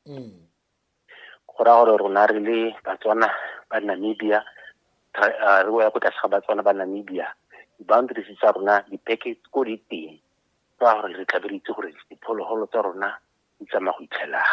go raya gore rona re le Batswana ba Namibia re ya ko tlase ga Batswana ba Namibia di-boundaries tsa rona di-package ko di teng go raya gore re tla be re itse gore diphologolo tsa rona di tsamaya go itlhela